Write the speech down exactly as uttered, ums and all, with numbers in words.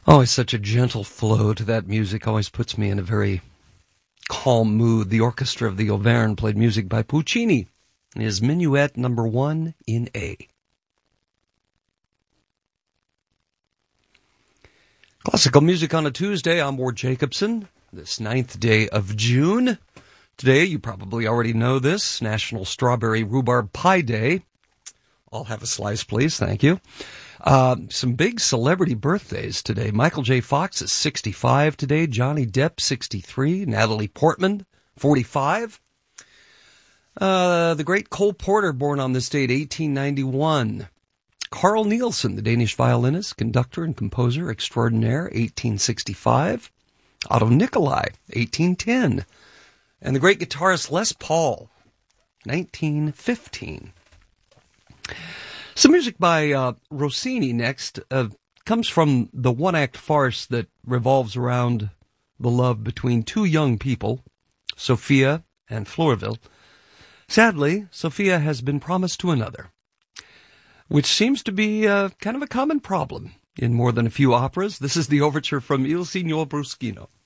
Always such a gentle flow to that music. Always puts me in a very calm mood. The Orchestra of the Auvergne played music by Puccini in his Minuet number one in A. Classical music on a Tuesday. I'm Ward Jacobson. This ninth day of June. Today, you probably already know this, National Strawberry Rhubarb Pie Day. I'll have a slice, please. Thank you. Uh, some big celebrity birthdays today. Michael J. Fox is sixty-five today. Johnny Depp, sixty-three. Natalie Portman, forty-five. Uh, the great Cole Porter, born on this date, eighteen ninety-one. Carl Nielsen, the Danish violinist, conductor, and composer extraordinaire, eighteen sixty-five. Otto Nicolai, eighteen ten. And the great guitarist Les Paul, nineteen fifteen. Some music by uh, Rossini next uh, comes from the one-act farce that revolves around the love between two young people, Sophia and Florville. Sadly, Sophia has been promised to another, which seems to be uh, kind of a common problem in more than a few operas. This is the overture from Il Signor Bruschino.